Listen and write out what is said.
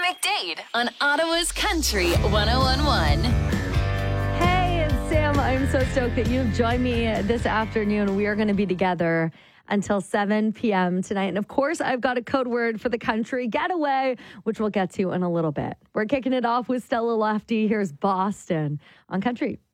McDade on Ottawa's Country 1011. Hey, it's Sam. I'm so stoked that you've joined me this afternoon. We are going to be together until 7 p.m. tonight. And of course, I've got a code word for the country getaway, which we'll get to in a little bit. We're kicking it off with Stella Lofty. Here's Boston on Country